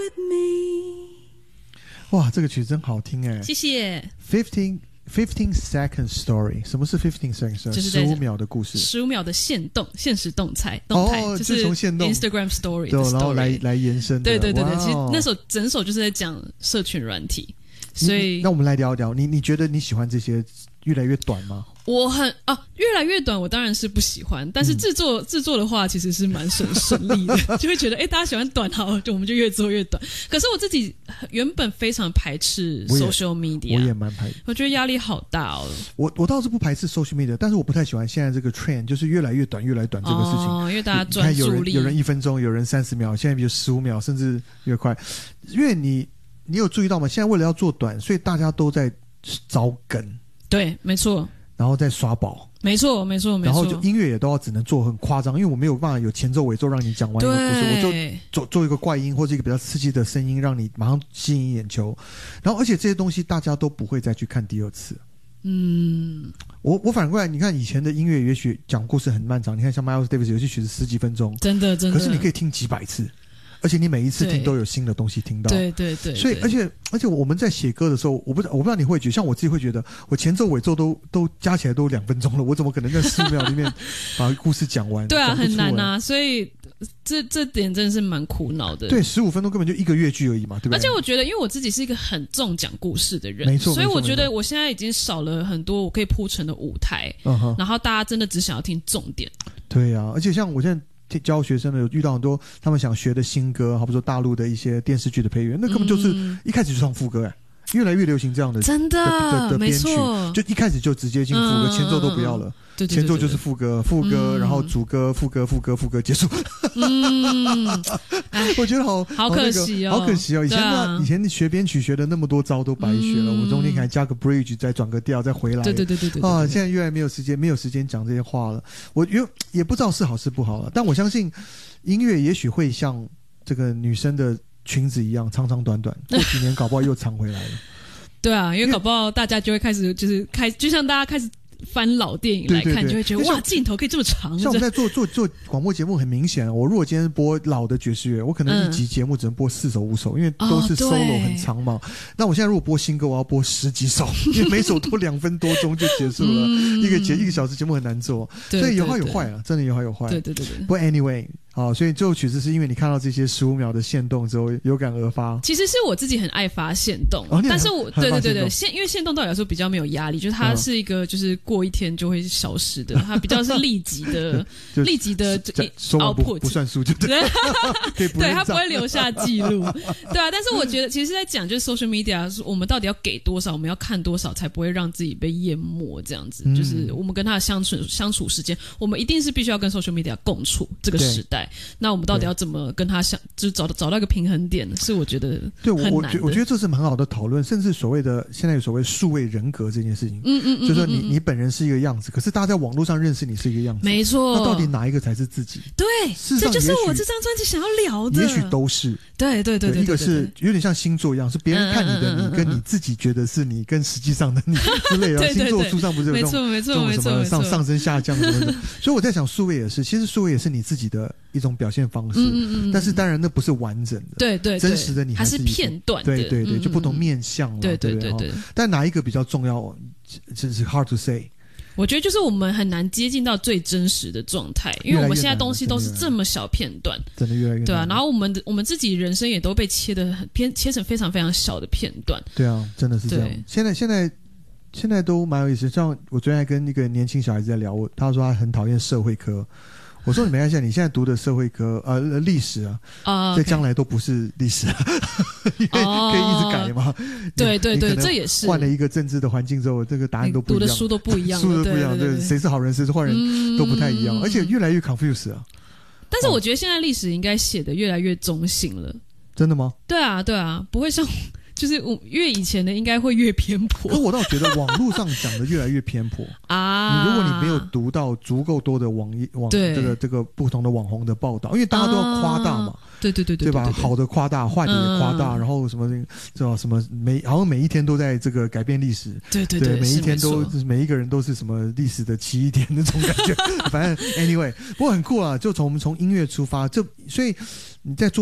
哇，这个曲真好听哎！ 谢谢。 15 second story， 什么是15 second story？ 就是 15秒的故事 ，15秒的现实动态，就是从现动 Instagram story 对， 的 story， 然后来延伸的。 对，其实那首整首就是在讲社群软体，所以那我们来聊聊，你觉得你喜欢这些越来越短吗？ 我越来越短，我当然是不喜欢，但是制作的话其实是蛮顺利的，就会觉得大家喜欢短，好，我们就越做越短。可是我自己原本非常排斥 social media， 我也蛮排斥， 我觉得压力好大哦。 我倒是不排斥 social media， 但是我不太喜欢现在这个 trend， 就是越来越短这个事情。 因为大家专注力， 有人1分钟，有人30秒，现在比如15秒，甚至越快。因为你有注意到吗？现在为了要做短，所以大家都在找梗。对， 没错。 然后再刷宝， 没错。 然后就音乐也都要只能做很夸张，因为我没有办法有前奏尾奏让你讲完一个故事，我就做一个怪音或者一个比较刺激的声音，让你马上吸引眼球。然后而且这些东西大家都不会再去看第二次。我反过来，你看以前的音乐也许讲故事很漫长，你看像 Miles Davis 有些曲子10几分钟， 真的， 可是你可以听几百次。而且你每一次听都有新的东西听到， 对， 所以而且我们在写歌的时候，我不知道你会觉得，像我自己会觉得，我前奏尾奏都加起来都2分钟了，我怎么可能在15秒里面把故事讲完？ 对啊，很难啊，所以这点真的是蛮苦恼的。 对，15分钟根本就一个乐句而已嘛，对不对？ 而且我觉得，因为我自己是一个很重讲故事的人， 没错， 所以我觉得我现在已经少了很多我可以铺陈的舞台，然后大家真的只想要听重点。 对啊，而且像我现在教学生的有遇到很多他们想学的新歌，好比说大陆的一些电视剧的配乐，那根本就是一开始就唱副歌越来越流行这样的真的编曲，就一开始就直接进副歌，前奏都不要了。对，前奏就是副歌，然后主歌，副歌结束。我觉得好可惜哦， 好可惜哦。以前学编曲学的那么多招都白学了，我中间还加个 bridge， 再转个调，再回来。 对啊，现在越来越没有时间讲这些话了。我也不知道是好是不好了，但我相信音乐也许会像这个女生的裙子一样长长短短，过几年搞不好又长回来了。 对啊，因为搞不好大家就会开始就像大家开始翻老电影来看，就会觉得哇，镜头可以这么长。 像我们在做广播节目，很明显，我如果今天播老的爵士乐，我可能一集节目只能播4首5首，因为都是 solo 很长嘛。那我现在如果播新歌，我要播10几首，因为每首都2分多钟就结束了，一个小时节目很难做，所以有好有坏啊，真的有好有坏。对。不过 anyway。所以这首曲子是因为你看到这些15秒的限动之后有感而发。其实是我自己很爱发限动，但是我对，因为限动对我来说比较没有压力，就是它是一个就是过一天就会消失的，它比较是立即的output， 不算数就对， 对，它不会留下记录，对啊。但是我觉得其实在讲就是 social media， 我们到底要给多少，我们要看多少才不会让自己被淹没这样子，就是我们跟它的相处时间，我们一定是必须要跟 social media 共处这个时代。那我们到底要怎么跟他就是找到一个平衡点，是我觉得很难的。 我觉得这是很好的讨论，甚至现在有所谓数位人格这件事情，就是说你本人是一个样子，可是大家在网络上认识你是一个样子， 没错。 那到底哪一个才是自己？ 对，这就是我这张专辑想要聊的。 也许都是， 对， 一个是有点像星座一样，是别人看你的你跟你自己觉得是你跟实际上的你之类的。星座书上不是有这种没错什么上升下降什么的，所以我在想数位也是，其实数位也是你自己的一种表现方式，但是当然那不是完整的，对，真实的你还是片段的， 对，就不同面向了，对。但哪一个比较重要，真是 hard to say。 我觉得就是我们很难接近到最真实的状态，因为我们现在东西都是这么小片段， 真的越来越对啊。然后我们自己人生也都被切成非常非常小的片段， 对啊，真的是这样。现在都蛮有意思，像我昨天还跟一个年轻小孩子在聊，他说他很讨厌社会科。我说你没关系，你现在读的社会科历史在将来都不是历史，因为可以一直改嘛。 对，这也是换了一个政治的环境之后，这个答案都不一样， 读的书都不一样， 对，谁是好人谁是坏人都不太一样，而且越来越 confuse 啊。 但是我觉得现在历史应该写的越来越中性了。 真的吗？ 对啊，不会像。就是越以前的应该会越偏颇， 可我倒觉得网络上讲的越来越偏颇啊！如果你没有读到足够多的这个不同的网红的报道，因为大家都要夸大嘛，对吧？好的夸大，坏的也夸大，然后什么好像每一天都在这个改变历史，对，每一天都每一个人都是什么历史的奇异点那种感觉。反正 anyway， 不过很酷啊！就从音乐出发，所以你在做。